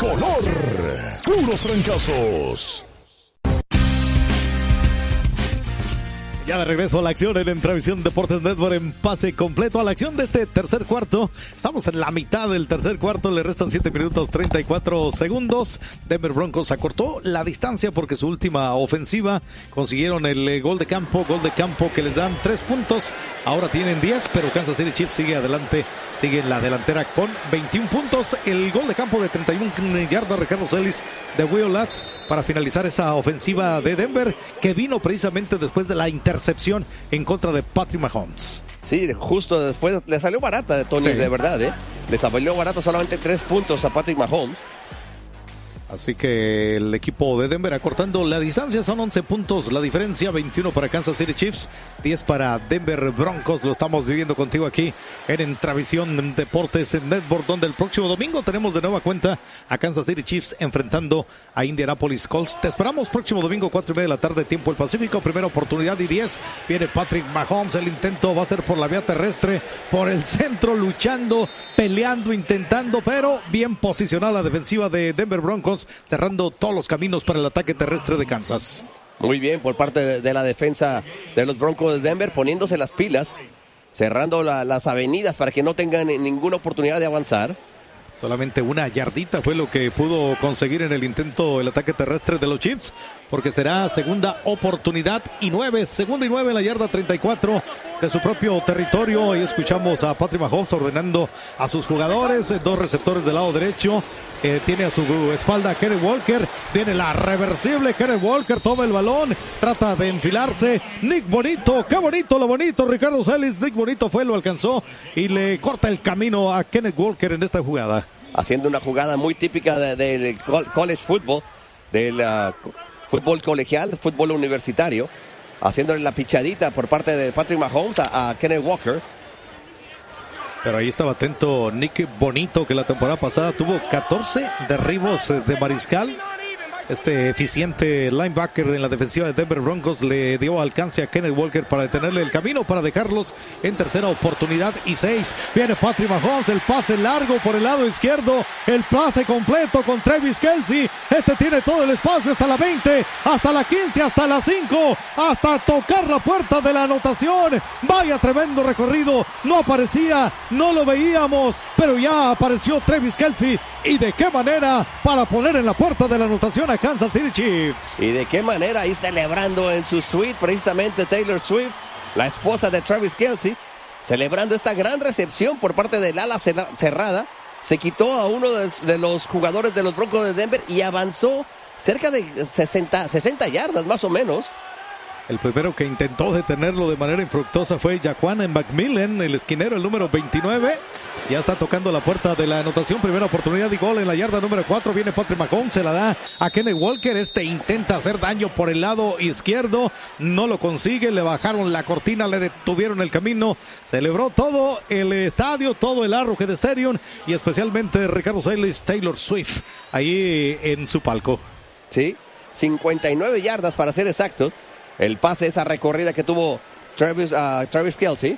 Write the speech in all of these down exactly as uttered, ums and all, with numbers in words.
color, puros trancazos. Ya de regreso a la acción en Entravisión Deportes Network en pase completo a la acción de este tercer cuarto. Estamos en la mitad del tercer cuarto, le restan siete minutos treinta y cuatro segundos. Denver Broncos acortó la distancia porque su última ofensiva consiguieron el eh, gol de campo, gol de campo que les dan tres puntos. Ahora tienen diez, pero Kansas City Chiefs sigue adelante, sigue en la delantera con veintiún puntos. El gol de campo de treinta y una yardas, Ricardo Celis de Will Lutz para finalizar esa ofensiva de Denver que vino precisamente después de la intercepción en contra de Patrick Mahomes. Sí, justo después le salió barata, Tony, sí. De verdad, ¿eh? Le salió barato solamente tres puntos a Patrick Mahomes. Así que el equipo de Denver acortando la distancia, son once puntos la diferencia, veintiuno para Kansas City Chiefs, diez para Denver Broncos. Lo estamos viviendo contigo aquí en Entravisión Deportes en Network, donde el próximo domingo tenemos de nueva cuenta a Kansas City Chiefs enfrentando a Indianapolis Colts. Te esperamos próximo domingo, cuatro y media de la tarde, tiempo del Pacífico, primera oportunidad y diez. Viene Patrick Mahomes, el intento va a ser por la vía terrestre, por el centro, luchando, peleando, intentando, pero bien posicionada la defensiva de Denver Broncos, cerrando todos los caminos para el ataque terrestre de Kansas. Muy bien por parte de, de la defensa de los Broncos de Denver, poniéndose las pilas, cerrando la, las avenidas para que no tengan ninguna oportunidad de avanzar. Solamente una yardita fue lo que pudo conseguir en el intento el ataque terrestre de los Chiefs, porque será segunda oportunidad y nueve, segunda y nueve en la yarda treinta y cuatro de su propio territorio. Y escuchamos a Patrick Mahomes ordenando a sus jugadores, dos receptores del lado derecho, eh, tiene a su espalda a Kenneth Walker, viene la reversible, Kenneth Walker toma el balón, trata de enfilarse, Nick Bonito, qué bonito lo bonito, Ricardo Celis, Nick Bonito fue, lo alcanzó y le corta el camino a Kenneth Walker en esta jugada. Haciendo una jugada muy típica del de, de college football, del uh, fútbol colegial, fútbol universitario, haciéndole la pichadita por parte de Patrick Mahomes a, a Kenneth Walker. Pero ahí estaba atento Nick Bonito, que la temporada pasada tuvo catorce derribos de mariscal. Este eficiente linebacker en la defensiva de Denver Broncos le dio alcance a Kenneth Walker para detenerle el camino, para dejarlos en tercera oportunidad y seis. Viene Patrick Mahomes, el pase largo por el lado izquierdo, el pase completo con Travis Kelce. Este tiene todo el espacio hasta la veinte, hasta la quince, hasta la cinco, hasta tocar la puerta de la anotación. Vaya tremendo recorrido, no aparecía, no lo veíamos, pero ya apareció Travis Kelce. Y de qué manera para poner en la puerta de la anotación a Kansas City Chiefs. Y de qué manera ahí celebrando en su suite precisamente Taylor Swift, la esposa de Travis Kelce, celebrando esta gran recepción por parte del ala cerrada. Se quitó a uno de, de los jugadores de los Broncos de Denver y avanzó cerca de sesenta, sesenta yardas más o menos. El primero que intentó detenerlo de manera infructuosa fue Jaquan McMillan, el esquinero, el número veintinueve. Ya está tocando la puerta de la anotación. Primera oportunidad y gol en la yarda número cuatro. Viene Patrick Mahomes, se la da a Kenneth Walker. Este intenta hacer daño por el lado izquierdo. No lo consigue. Le bajaron la cortina, le detuvieron el camino. Celebró todo el estadio, todo el Arrowhead Stadium y especialmente Ricardo Celis, Taylor Swift, ahí en su palco. Sí, cincuenta y nueve yardas para ser exactos. El pase, esa recorrida que tuvo Travis, uh, Travis Kelce.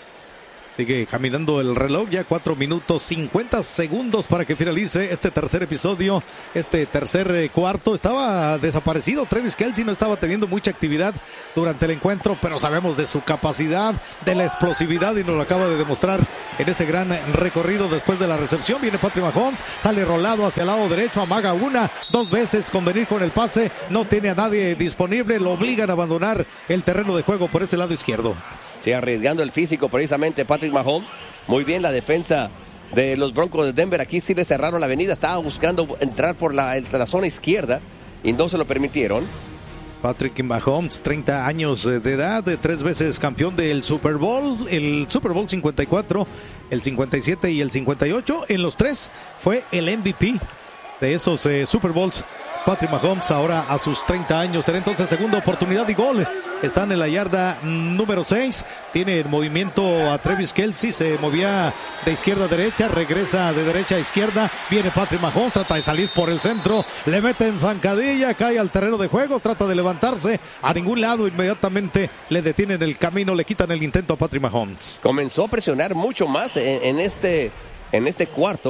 Sigue caminando el reloj, ya cuatro minutos cincuenta segundos para que finalice este tercer episodio, este tercer eh, cuarto. Estaba desaparecido Travis Kelce, no estaba teniendo mucha actividad durante el encuentro, pero sabemos de su capacidad, de la explosividad y nos lo acaba de demostrar en ese gran recorrido después de la recepción. Viene Patrick Mahomes, sale rolado hacia el lado derecho, amaga una, dos veces con venir con el pase, no tiene a nadie disponible, lo obligan a abandonar el terreno de juego por ese lado izquierdo. Sí, arriesgando el físico precisamente Patrick Mahomes. Muy bien la defensa de los Broncos de Denver. Aquí sí le cerraron la avenida. Estaba buscando entrar por la, la zona izquierda y no se lo permitieron. Patrick Mahomes, treinta años de edad, tres veces campeón del Super Bowl, el Super Bowl cincuenta y cuatro, el cincuenta y siete y el cincuenta y ocho. En los tres fue el M V P de esos eh, Super Bowls. Patrick Mahomes ahora a sus treinta años, será entonces segunda oportunidad y gol. Están en la yarda número seis, tiene el movimiento a Travis Kelce, se movía de izquierda a derecha, regresa de derecha a izquierda, viene Patrick Mahomes, trata de salir por el centro, le mete en zancadilla, cae al terreno de juego, trata de levantarse a ningún lado, inmediatamente le detienen el camino, le quitan el intento a Patrick Mahomes. Comenzó a presionar mucho más en, en, este, en este cuarto.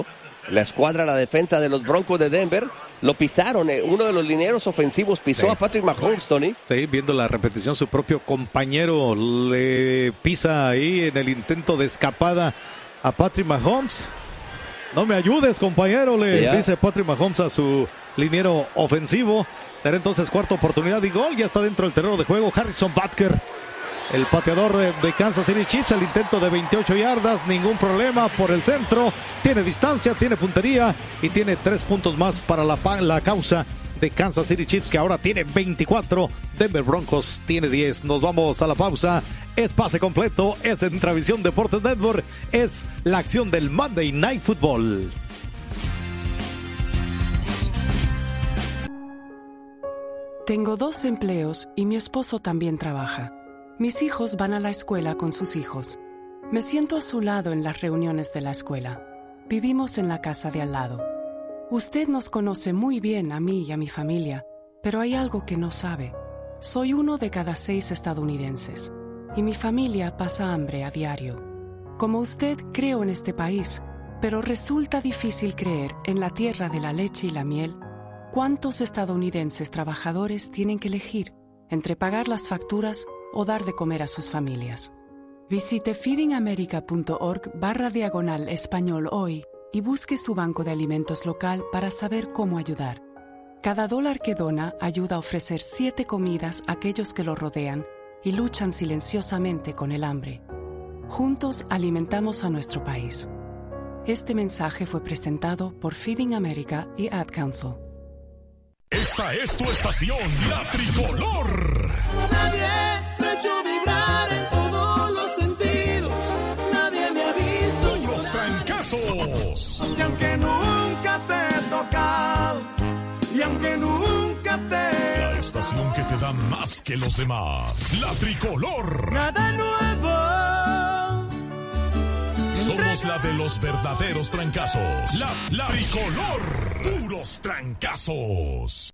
La escuadra, la defensa de los Broncos de Denver, lo pisaron. Eh. Uno de los linieros ofensivos pisó sí. a Patrick Mahomes, Tony. Sí, viendo la repetición, su propio compañero le pisa ahí en el intento de escapada a Patrick Mahomes. No me ayudes, compañero, le yeah. dice Patrick Mahomes a su liniero ofensivo. Será entonces cuarta oportunidad y gol. Ya está dentro del terreno de juego Harrison Butker, el pateador de, de Kansas City Chiefs. El intento de veintiocho yardas, ningún problema por el centro. Tiene distancia, tiene puntería y tiene tres puntos más para la, la causa de Kansas City Chiefs, que ahora tiene veinticuatro. Denver Broncos tiene diez. Nos vamos a la pausa. Es pase completo, es en Travisión Deportes Network, es la acción del Monday Night Football. Tengo dos empleos y mi esposo también trabaja. Mis hijos van a la escuela con sus hijos. Me siento a su lado en las reuniones de la escuela. Vivimos en la casa de al lado. Usted nos conoce muy bien a mí y a mi familia, pero hay algo que no sabe. Soy uno de cada seis estadounidenses, y mi familia pasa hambre a diario. Como usted, creo en este país, pero resulta difícil creer en la tierra de la leche y la miel. ¿Cuántos estadounidenses trabajadores tienen que elegir entre pagar las facturas o dar de comer a sus familias? Visite feedingamerica.org barra diagonal español hoy y busque su banco de alimentos local para saber cómo ayudar. Cada dólar que dona ayuda a ofrecer siete comidas a aquellos que lo rodean y luchan silenciosamente con el hambre. Juntos alimentamos a nuestro país. Este mensaje fue presentado por Feeding America y Ad Council. Esta es tu estación, La Tricolor. Nadie me ha hecho vibrar en todos los sentidos. Nadie me ha visto. Puros trancazos. Y aunque nunca te he tocado, y aunque nunca te... La estación que te da más que los demás. La Tricolor. Nada nuevo. Somos la de los verdaderos trancazos. La, la Tricolor. Puros trancazos.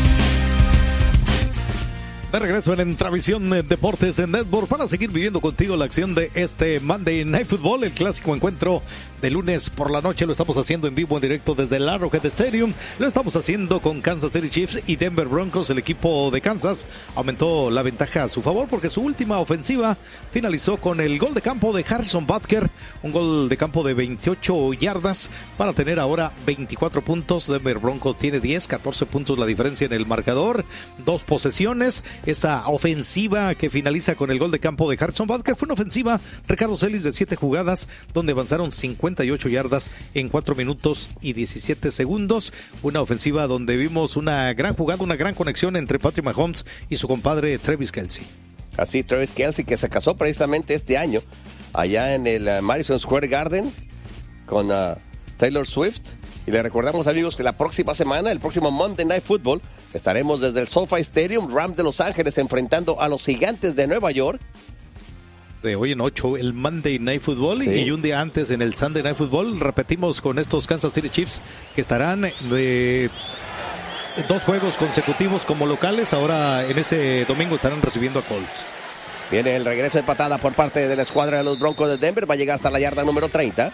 De regreso en Travisión Deportes de Network para seguir viviendo contigo la acción de este Monday Night Football, el clásico encuentro de lunes por la noche. Lo estamos haciendo en vivo, en directo desde el Arrowhead Stadium. Lo estamos haciendo con Kansas City Chiefs y Denver Broncos. El equipo de Kansas aumentó la ventaja a su favor porque su última ofensiva finalizó con el gol de campo de Harrison Butker, un gol de campo de veintiocho yardas para tener ahora veinticuatro puntos. Denver Broncos tiene diez, catorce puntos la diferencia en el marcador, dos posesiones. Esa ofensiva que finaliza con el gol de campo de Harrison Butker fue una ofensiva, Ricardo Celis, de siete jugadas, donde avanzaron cincuenta y ocho yardas en cuatro minutos y diecisiete segundos. Una ofensiva donde vimos una gran jugada, una gran conexión entre Patrick Mahomes y su compadre Travis Kelce. Así, Travis Kelce, que se casó precisamente este año allá en el uh, Madison Square Garden con uh, Taylor Swift. Y le recordamos, amigos, que la próxima semana, el próximo Monday Night Football, estaremos desde el SoFi Stadium, Rams de Los Ángeles, enfrentando a los Gigantes de Nueva York. De hoy en ocho, el Monday Night Football, sí. Y un día antes en el Sunday Night Football. Repetimos con estos Kansas City Chiefs que estarán de dos juegos consecutivos como locales. Ahora en ese domingo estarán recibiendo a Colts. Viene el regreso de patada por parte de la escuadra de los Broncos de Denver. Va a llegar hasta la yarda número treinta.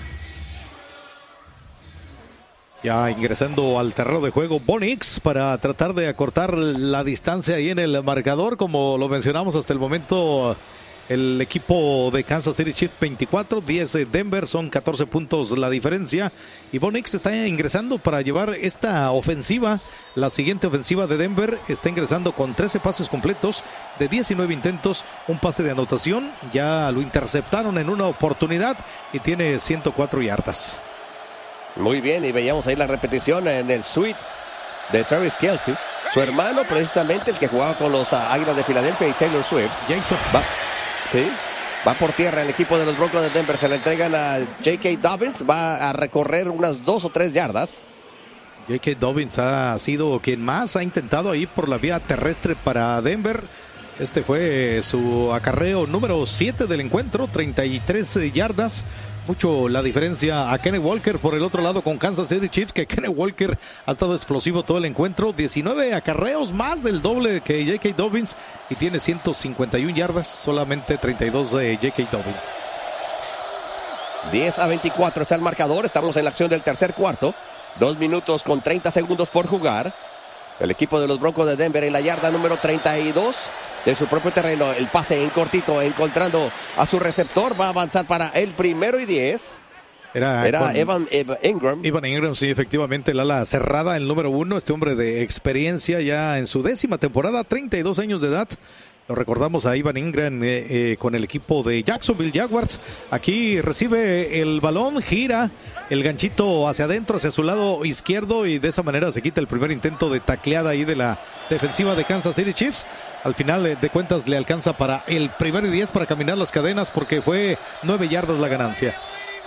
Ya ingresando al terreno de juego Bo Nix para tratar de acortar la distancia ahí en el marcador. Como lo mencionamos hasta el momento, el equipo de Kansas City Chiefs veinticuatro, diez Denver, son catorce puntos la diferencia. Y Bo Nix está ingresando para llevar esta ofensiva. La siguiente ofensiva de Denver está ingresando con trece pases completos de diecinueve intentos, un pase de anotación. Ya lo interceptaron en una oportunidad y tiene ciento cuatro yardas. Muy bien, y veíamos ahí la repetición en el suite de Travis Kelce. Su hermano, precisamente, el que jugaba con los uh, Águilas de Filadelfia, y Taylor Swift. Jason. Va, sí, va por tierra el equipo de los Broncos de Denver. Se le entregan a J K. Dobbins. Va a recorrer unas dos o tres yardas. J K. Dobbins ha sido quien más ha intentado ahí por la vía terrestre para Denver. Este fue su acarreo número siete del encuentro, treinta y tres yardas. Mucho la diferencia a Kenneth Walker por el otro lado con Kansas City Chiefs, que Kenneth Walker ha estado explosivo todo el encuentro. diecinueve acarreos, más del doble que J K. Dobbins, y tiene ciento cincuenta y una yardas, solamente treinta y dos de J K. Dobbins. diez a veinticuatro está el marcador. Estamos en la acción del tercer cuarto. Dos minutos con treinta segundos por jugar. El equipo de los Broncos de Denver en la yarda número treinta y dos de su propio terreno. El pase en cortito, encontrando a su receptor. Va a avanzar para el primero y diez. Era, Era con Evan, Evan Ingram. Evan Ingram, sí, efectivamente, el ala cerrada, el número uno. Este hombre de experiencia ya en su décima temporada, treinta y dos años de edad. Lo recordamos a Evan Ingram eh, eh, con el equipo de Jacksonville Jaguars. Aquí recibe el balón, gira el ganchito hacia adentro, hacia su lado izquierdo, y de esa manera se quita el primer intento de tacleada ahí de la defensiva de Kansas City Chiefs. Al final eh, de cuentas le alcanza para el primero y diez para caminar las cadenas, porque fue nueve yardas la ganancia.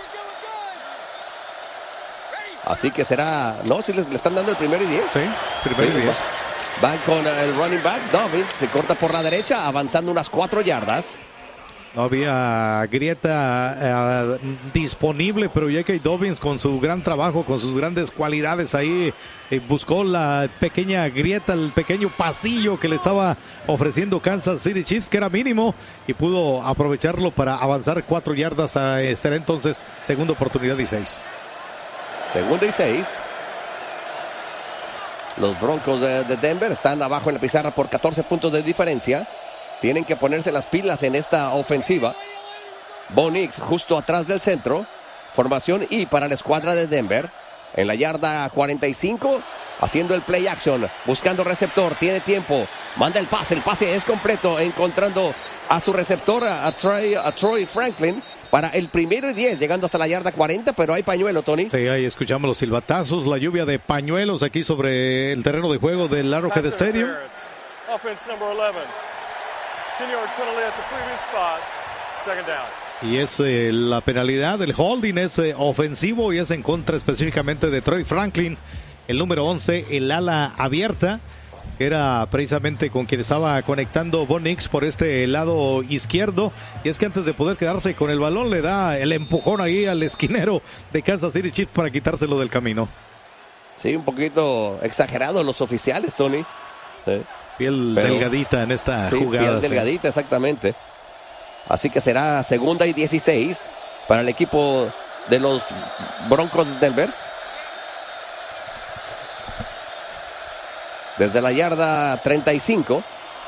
Así que será, no, si les, le están dando el primero y diez. Sí, primero y diez. Van con el running back, Dobbins, se corta por la derecha, avanzando unas cuatro yardas. No había grieta eh, disponible, pero J K. Dobbins, con su gran trabajo, con sus grandes cualidades ahí, eh, buscó la pequeña grieta, el pequeño pasillo que le estaba ofreciendo Kansas City Chiefs, que era mínimo, y pudo aprovecharlo para avanzar cuatro yardas. A, eh, será entonces segunda oportunidad y seis. Segunda y seis. Los Broncos de, de Denver están abajo en la pizarra por catorce puntos de diferencia. Tienen que ponerse las pilas en esta ofensiva. Bo Nix justo atrás del centro. Formación I para la escuadra de Denver. En la yarda cuarenta y cinco, haciendo el play action, buscando receptor, tiene tiempo, manda el pase, el pase es completo, encontrando a su receptor, a, a, Troy, a Troy Franklin, para el primero y diez, llegando hasta la yarda cuarenta, pero hay pañuelo, Tony. Sí, ahí escuchamos los silbatazos, la lluvia de pañuelos aquí sobre el terreno de juego del Arrowhead Stadium. Offense number eleven. ten yard penalty at the previous spot. Second down. Y es eh, la penalidad, el holding es eh, ofensivo y es en contra específicamente de Troy Franklin, el número once, el ala abierta. Era precisamente con quien estaba conectando Bo Nix por este lado izquierdo. Y es que antes de poder quedarse con el balón, le da el empujón ahí al esquinero de Kansas City Chiefs para quitárselo del camino. Sí, un poquito exagerado los oficiales, Tony. Sí. Piel Pero, delgadita en esta sí, jugada. Piel sí. delgadita, exactamente. Así que será segunda y dieciséis para el equipo de los Broncos de Denver. Desde la yarda treinta y cinco.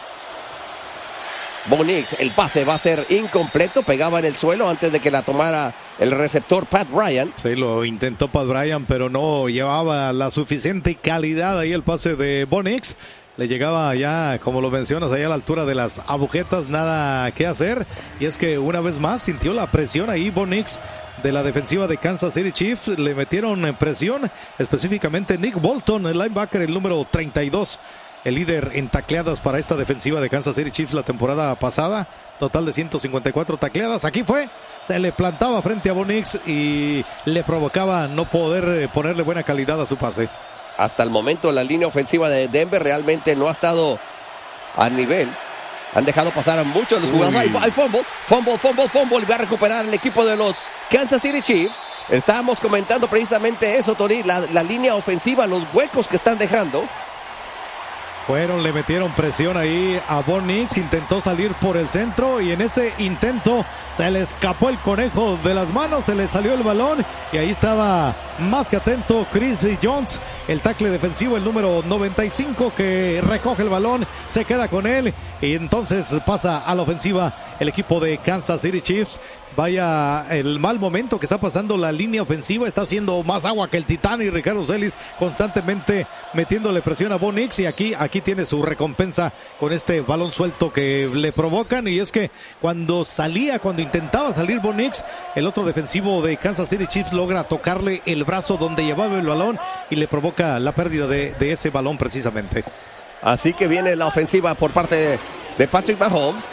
Bo Nix, el pase va a ser incompleto, pegaba en el suelo antes de que la tomara el receptor Pat Bryant. Sí, lo intentó Pat Bryant, pero no llevaba la suficiente calidad ahí el pase de Bo Nix. Le llegaba ya, como lo mencionas, allá a la altura de las agujetas, nada que hacer. Y es que una vez más sintió la presión ahí Bo Nix de la defensiva de Kansas City Chiefs. Le metieron presión, específicamente Nick Bolton, el linebacker, el número treinta y dos. El líder en tacleadas para esta defensiva de Kansas City Chiefs la temporada pasada. Total de ciento cincuenta y cuatro tacleadas. Aquí fue, se le plantaba frente a Bo Nix y le provocaba no poder ponerle buena calidad a su pase. Hasta el momento la línea ofensiva de Denver realmente no ha estado a nivel. Han dejado pasar a muchos de los jugadores. Hay, hay fumble, fumble, fumble, fumble. Y va a recuperar el equipo de los Kansas City Chiefs. Estábamos comentando precisamente eso, Tony. La, la línea ofensiva, los huecos que están dejando. Fueron, le metieron presión ahí a Bo Nix, intentó salir por el centro y en ese intento se le escapó el conejo de las manos, se le salió el balón y ahí estaba más que atento Chris Jones, el tackle defensivo, el número noventa y cinco, que recoge el balón, se queda con él y entonces pasa a la ofensiva el equipo de Kansas City Chiefs. Vaya el mal momento que está pasando la línea ofensiva, está haciendo más agua que el Titán y Ricardo Celis constantemente metiéndole presión a Bo Nix y aquí, aquí tiene su recompensa con este balón suelto que le provocan. Y es que cuando salía, cuando intentaba salir Bo Nix, el otro defensivo de Kansas City Chiefs logra tocarle el brazo donde llevaba el balón y le provoca la pérdida de, de ese balón precisamente. Así que viene la ofensiva por parte de, de Patrick Mahomes.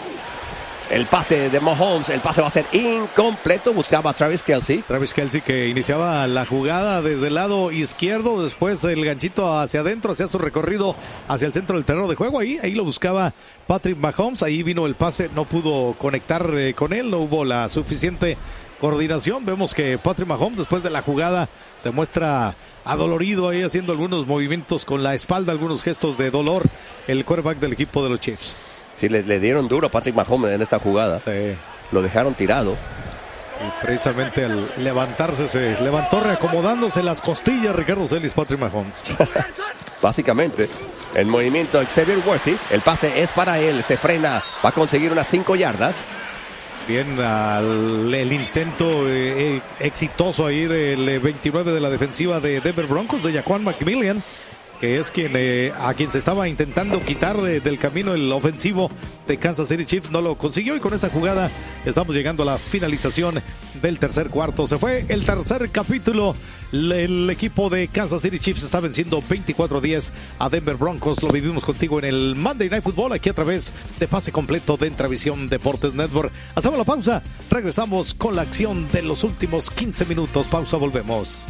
El pase de Mahomes, el pase va a ser incompleto, buscaba a Travis Kelce. Travis Kelce, que iniciaba la jugada desde el lado izquierdo, después el ganchito hacia adentro, hacia su recorrido hacia el centro del terreno de juego. Ahí, ahí lo buscaba Patrick Mahomes, ahí vino el pase, no pudo conectar eh, con él, no hubo la suficiente coordinación. Vemos que Patrick Mahomes después de la jugada se muestra adolorido ahí haciendo algunos movimientos con la espalda, algunos gestos de dolor, el quarterback del equipo de los Chiefs. Sí, le, le dieron duro a Patrick Mahomes en esta jugada. Sí. Lo dejaron tirado. Y precisamente al levantarse, se levantó reacomodándose las costillas Ricardo Celis, Patrick Mahomes. Básicamente, el movimiento de Xavier Worthy, el pase es para él, se frena, va a conseguir unas cinco yardas. Bien, al, el intento eh, eh, exitoso ahí del veintinueve de la defensiva de Denver Broncos, de Jaquan McMillian, que es quien eh, a quien se estaba intentando quitar de, del camino el ofensivo de Kansas City Chiefs. No lo consiguió y con esta jugada estamos llegando a la finalización del tercer cuarto. Se fue el tercer capítulo. El equipo de Kansas City Chiefs está venciendo veinticuatro a diez a Denver Broncos. Lo vivimos contigo en el Monday Night Football, aquí a través de Pase Completo de Entravisión Deportes Network. Hacemos la pausa, regresamos con la acción de los últimos quince minutos. Pausa, volvemos.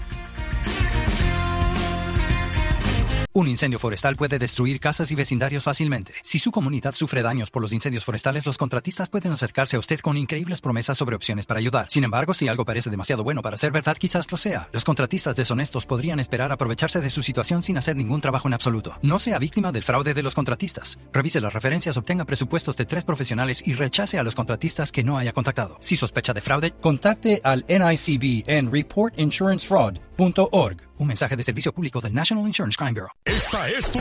Un incendio forestal puede destruir casas y vecindarios fácilmente. Si su comunidad sufre daños por los incendios forestales, los contratistas pueden acercarse a usted con increíbles promesas sobre opciones para ayudar. Sin embargo, si algo parece demasiado bueno para ser verdad, quizás lo sea. Los contratistas deshonestos podrían esperar aprovecharse de su situación sin hacer ningún trabajo en absoluto. No sea víctima del fraude de los contratistas. Revise las referencias, obtenga presupuestos de tres profesionales y rechace a los contratistas que no haya contactado. Si sospecha de fraude, contacte al N I C B en report insurance fraud punto org. Un mensaje de servicio público del National Insurance Crime Bureau. Esta es tu